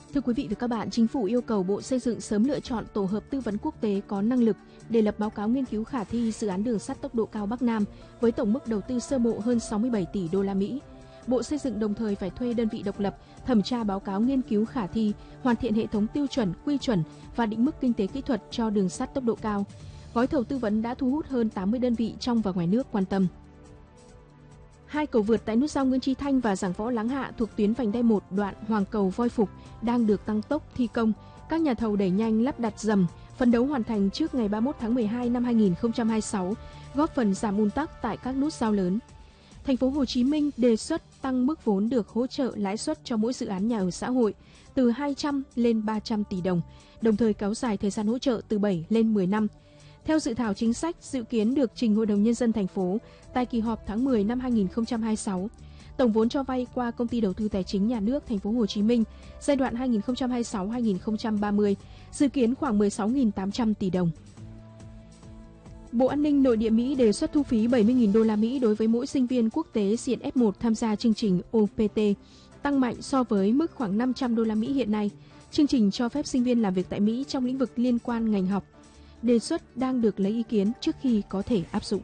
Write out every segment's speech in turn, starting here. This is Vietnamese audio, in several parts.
Thưa quý vị và các bạn, Chính phủ yêu cầu Bộ Xây dựng sớm lựa chọn tổ hợp tư vấn quốc tế có năng lực để lập báo cáo nghiên cứu khả thi dự án đường sắt tốc độ cao Bắc Nam với tổng mức đầu tư sơ bộ hơn 67 tỷ đô la Mỹ. Bộ Xây dựng đồng thời phải thuê đơn vị độc lập thẩm tra báo cáo nghiên cứu khả thi, hoàn thiện hệ thống tiêu chuẩn, quy chuẩn và định mức kinh tế kỹ thuật cho đường sắt tốc độ cao. Gói thầu tư vấn đã thu hút hơn 80 đơn vị trong và ngoài nước quan tâm. Hai cầu vượt tại nút giao Nguyễn Chí Thanh và Giảng Võ Láng Hạ thuộc tuyến vành đai 1 đoạn Hoàng Cầu Voi Phục đang được tăng tốc thi công. Các nhà thầu đẩy nhanh lắp đặt dầm, phấn đấu hoàn thành trước ngày 31 tháng 12 năm 2026, góp phần giảm ùn tắc tại các nút giao lớn. Thành phố Hồ Chí Minh đề xuất tăng mức vốn được hỗ trợ lãi suất cho mỗi dự án nhà ở xã hội từ 200 lên 300 tỷ đồng, đồng thời kéo dài thời gian hỗ trợ từ 7 lên 10 năm. Theo dự thảo chính sách dự kiến được trình Hội đồng Nhân dân thành phố tại kỳ họp tháng 10 năm 2026, tổng vốn cho vay qua Công ty Đầu tư Tài chính Nhà nước Thành phố Hồ Chí Minh giai đoạn 2026-2030 dự kiến khoảng 16.800 tỷ đồng. Bộ An ninh Nội địa Mỹ đề xuất thu phí 70.000 đô la Mỹ đối với mỗi sinh viên quốc tế diện F1 tham gia chương trình OPT, tăng mạnh so với mức khoảng 500 đô la Mỹ hiện nay. Chương trình cho phép sinh viên làm việc tại Mỹ trong lĩnh vực liên quan ngành học. Đề xuất đang được lấy ý kiến trước khi có thể áp dụng.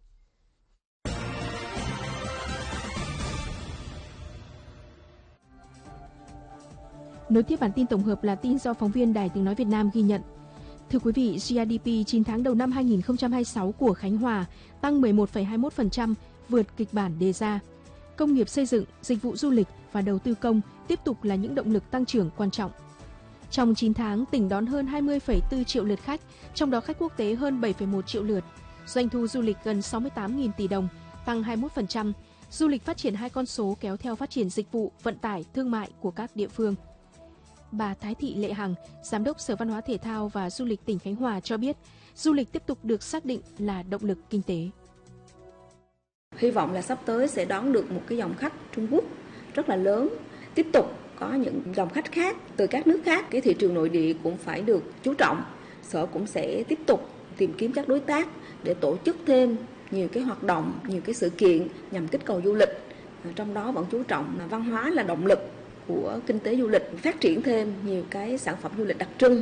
Nối tiếp bản tin tổng hợp là tin do phóng viên Đài Tiếng Nói Việt Nam ghi nhận. Thưa quý vị, GDP 9 tháng đầu năm 2026 của Khánh Hòa tăng 11,21%, vượt kịch bản đề ra. Công nghiệp xây dựng, dịch vụ du lịch và đầu tư công tiếp tục là những động lực tăng trưởng quan trọng. Trong 9 tháng, tỉnh đón hơn 20,4 triệu lượt khách, trong đó khách quốc tế hơn 7,1 triệu lượt. Doanh thu du lịch gần 68.000 tỷ đồng, tăng 21%. Du lịch phát triển hai con số kéo theo phát triển dịch vụ, vận tải, thương mại của các địa phương. Bà Thái Thị Lệ Hằng, Giám đốc Sở Văn hóa Thể thao và Du lịch tỉnh Khánh Hòa cho biết, du lịch tiếp tục được xác định là động lực kinh tế. Hy vọng là sắp tới sẽ đón được một cái dòng khách Trung Quốc rất là lớn, tiếp tục có những dòng khách khác từ các nước khác. Cái thị trường nội địa cũng phải được chú trọng. Sở cũng sẽ tiếp tục tìm kiếm các đối tác để tổ chức thêm nhiều cái hoạt động, nhiều cái sự kiện nhằm kích cầu du lịch. Trong đó vẫn chú trọng là văn hóa là động lực của kinh tế du lịch, phát triển thêm nhiều cái sản phẩm du lịch đặc trưng.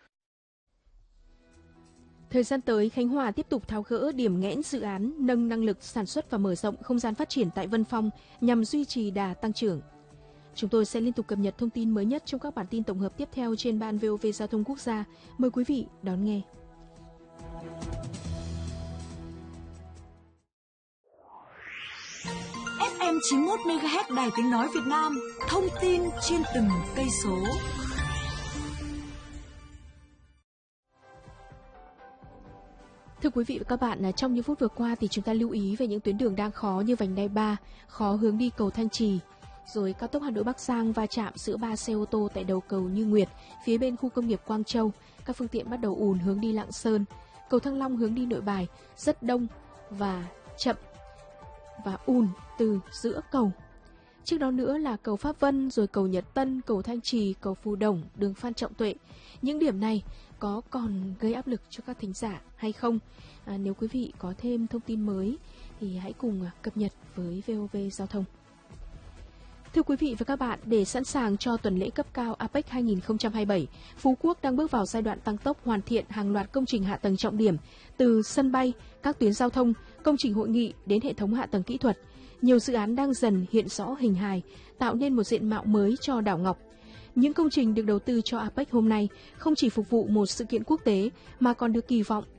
Thời gian tới, Khánh Hòa tiếp tục tháo gỡ điểm nghẽn dự án, nâng năng lực sản xuất và mở rộng không gian phát triển tại Vân Phong nhằm duy trì đà tăng trưởng. Chúng tôi sẽ liên tục cập nhật thông tin mới nhất trong các bản tin tổng hợp tiếp theo trên Ban VOV Giao thông Quốc gia. Mời quý vị đón nghe. FM 91 MHz Đài Tiếng Nói Việt Nam, thông tin trên từng cây số. Thưa quý vị và các bạn, trong những phút vừa qua thì chúng ta lưu ý về những tuyến đường đang khó như vành đai 3, khó hướng đi cầu Thanh Trì, rồi cao tốc Hà Nội Bắc Giang va chạm giữa 3 xe ô tô tại đầu cầu Như Nguyệt, phía bên khu công nghiệp Quang Châu, các phương tiện bắt đầu ùn hướng đi Lạng Sơn, cầu Thăng Long hướng đi Nội Bài rất đông và chậm và ùn từ giữa cầu. Trước đó nữa là cầu Pháp Vân, rồi cầu Nhật Tân, cầu Thanh Trì, cầu Phù Đổng, đường Phan Trọng Tuệ. Những điểm này có còn gây áp lực cho các thính giả hay không? Nếu quý vị có thêm thông tin mới thì hãy cùng cập nhật với VOV Giao thông. Thưa quý vị và các bạn, để sẵn sàng cho tuần lễ cấp cao APEC 2027, Phú Quốc đang bước vào giai đoạn tăng tốc hoàn thiện hàng loạt công trình hạ tầng trọng điểm, từ sân bay, các tuyến giao thông, công trình hội nghị đến hệ thống hạ tầng kỹ thuật. Nhiều dự án đang dần hiện rõ hình hài, tạo nên một diện mạo mới cho đảo Ngọc. Những công trình được đầu tư cho APEC hôm nay không chỉ phục vụ một sự kiện quốc tế mà còn được kỳ vọng